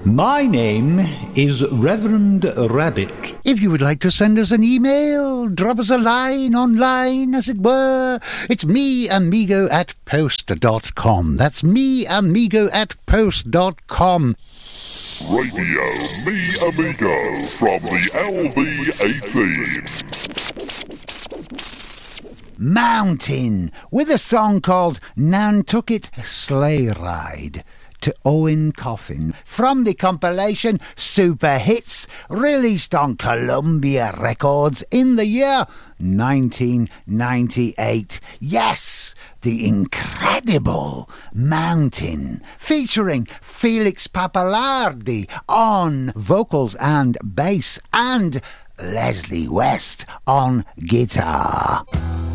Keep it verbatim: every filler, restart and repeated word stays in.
My name is Reverend Rabbit. If you would like to send us an email, drop us a line online, as it were, it's me amigo at post dot com. That's me amigo at post dot com. Radio Me Amigo from the L B eighteen. Mountain, with a song called Nantucket Sleigh Ride, to Owen Coffin, from the compilation Super Hits, released on Columbia Records in the year nineteen ninety-eight. Yes, the incredible Mountain, featuring Felix Pappalardi on vocals and bass, and Leslie West on guitar.